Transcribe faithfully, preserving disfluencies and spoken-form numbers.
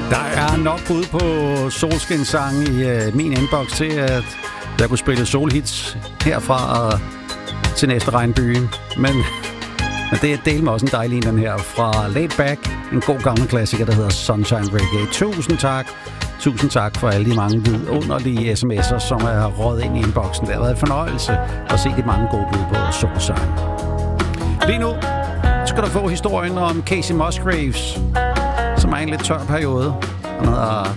Der er nok bud på solskinsange i uh, min inbox til, at jeg kunne spille solhits herfra og til næste regnby. Men, men det er del med også en dejlig en, den her fra Laid Back. En god gammel klassiker, der hedder Sunshine Reggae. Tusind tak. Tusind tak for alle de mange vidunderlige sms'er, som er røget ind i inboxen. Det har været en fornøjelse at se de mange gode bud på solsange. Lige nu skal du få historien om Casey Musgraves, som er en lidt tør periode. Han har